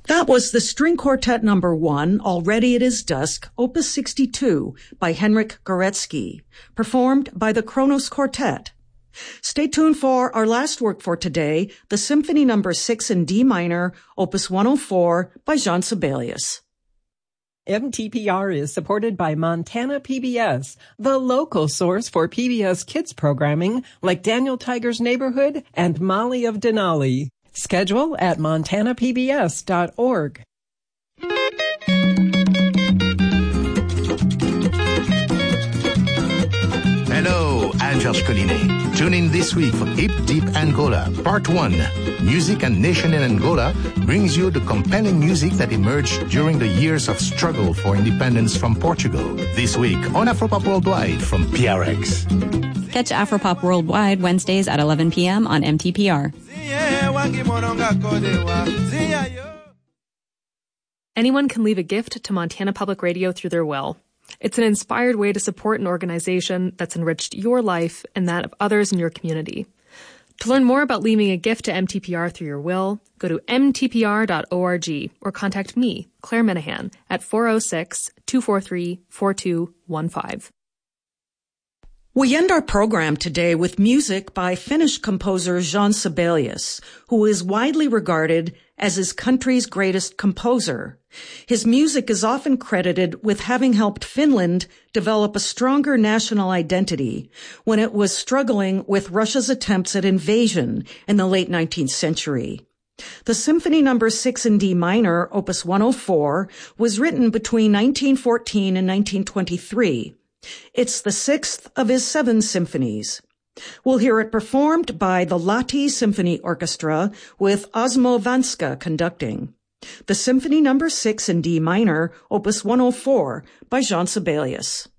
That was the String Quartet number 1, Already It Is Dusk, Opus 62 by Henryk Górecki, performed by the Kronos Quartet. Stay tuned for our last work for today, the Symphony number 6 in D minor, Opus 104 by Jean Sibelius. MTPR is supported by Montana PBS, the local source for PBS kids programming like Daniel Tiger's Neighborhood and Molly of Denali. Schedule at montanapbs.org. Hello, I'm Georges Collinet. Tune in this week for Hip Deep Angola, Part 1. Music and Nation in Angola brings you the compelling music that emerged during the years of struggle for independence from Portugal. This week on Afropop Worldwide from PRX. Catch Afropop Worldwide Wednesdays at 11 p.m. on MTPR. Anyone can leave a gift to Montana Public Radio through their will. It's an inspired way to support an organization that's enriched your life and that of others in your community. To learn more about leaving a gift to MTPR through your will, go to mtpr.org or contact me, Claire Minahan, at 406-243-4215. We end our program today with music by Finnish composer Jean Sibelius, who is widely regarded as his country's greatest composer. His music is often credited with having helped Finland develop a stronger national identity when it was struggling with Russia's attempts at invasion in the late 19th century. The Symphony number 6 in D minor, Opus 104, was written between 1914 and 1923. It's the 6th of his 7 symphonies. We'll hear it performed by the Lahti Symphony Orchestra with Osmo Vanska conducting. The Symphony number 6 in D minor, Opus 104 by Jean Sibelius.